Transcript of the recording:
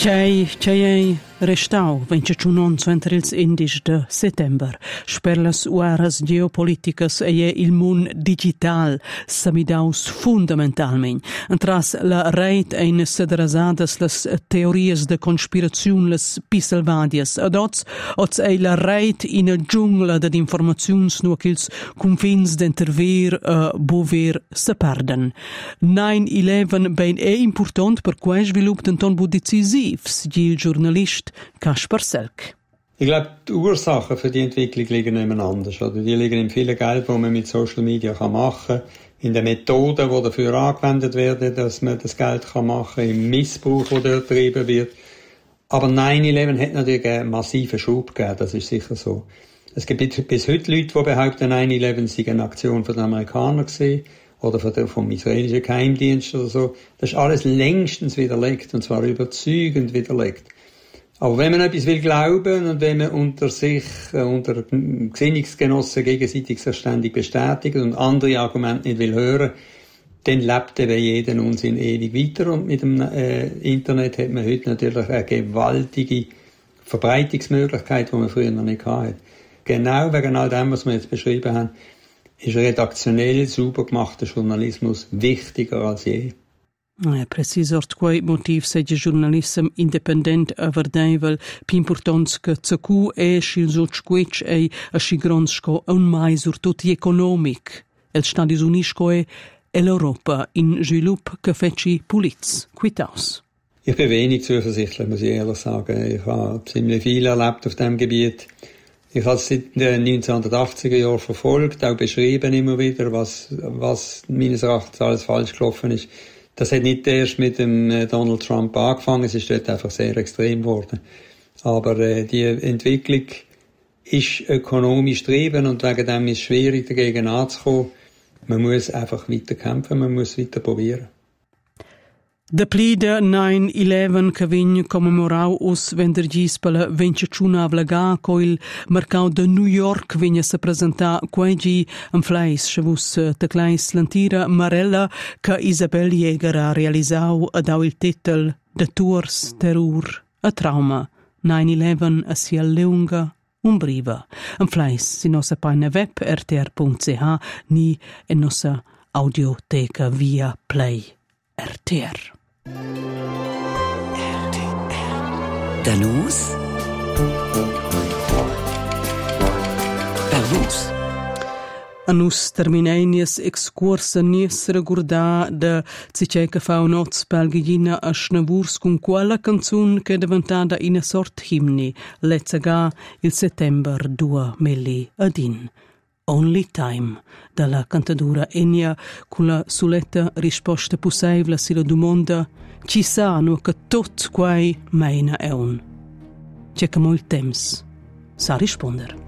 C'è restau 21 entre ils indici de settember. Per las uaras geopoliticas è il mondo digital samidaus fundamentalmente. Tras la rete ein sederasadas las teorias de conspirazione las piselvadias. Ad oz è la rete in a giungla de informazions nu ch'ils confins d'intervir bover se perden. 9/11 ben è important per quai svilup denton bu decisivs, di il giornalist Kaspar Selk. Ich glaube, die Ursachen für die Entwicklung liegen nebeneinander. Oder die liegen in vielen Geld, das man mit Social Media machen kann, in den Methoden, die dafür angewendet werden, dass man das Geld machen kann, im Missbrauch, der dort betrieben wird. Aber 9/11 hat natürlich einen massiven Schub gegeben, das ist sicher so. Es gibt bis heute Leute, die behaupten, 9/11 sei eine Aktion von den Amerikanern gewesen oder vom israelischen Geheimdienst oder so. Das ist alles längstens widerlegt, und zwar überzeugend widerlegt. Aber wenn man etwas will glauben und wenn man unter Gesinnungsgenossen gegenseitig sich ständig bestätigt und andere Argumente nicht will hören, dann lebt eben jeder Unsinn ewig weiter. Und mit dem Internet hat man heute natürlich eine gewaltige Verbreitungsmöglichkeit, die man früher noch nicht hatte. Genau wegen all dem, was wir jetzt beschrieben haben, ist redaktionell sauber gemachter Journalismus wichtiger als je. Precisort quei motiv seigi giornalism independent averdeivel pi importants che zacu e schils utsquetsch e a schigronsco un mai surtut economic. El Stati Unisco e l'Europa in svilup che feci Puliz. Quitaus. Ich bin wenig zuversichtlich, muss ich ehrlich sagen. Ich habe ziemlich viel erlebt auf diesem Gebiet. Ich habe es seit den 1980er Jahren verfolgt, auch beschrieben immer wieder, was meines Erachtens alles falsch gelaufen ist. Das hat nicht erst mit dem Donald Trump angefangen, es ist dort einfach sehr extrem geworden. Aber die Entwicklung ist ökonomisch getrieben und wegen dem ist es schwierig, dagegen anzukommen. Man muss einfach weiter kämpfen, man muss weiter probieren. De pli de 9/11 che vegn commemorau us vendergis per la 21 avlaga coil mercau de New York vegna se presenta quegi en fleis chavus teclais lantira Marella che Isabel Jäger ha realisau ad au il titel De Tours Terror a trauma 9/11 a sia lunga umbriva. En fleis si nossa página web rtr.ch ni en nossa audioteca via Play RTR. Danus per vus. A nus terminenies excursa nies regurda de zice che fa unoz pelgina a schnavurs con quella canzun che è diventata in a sort himni letzaga il settember 2000 Only Time, dalla cantadura Enya, con la soletta risposta possibile si la domanda ci sa no che tot quai meina è un. C'è che molt temps sa rispondere.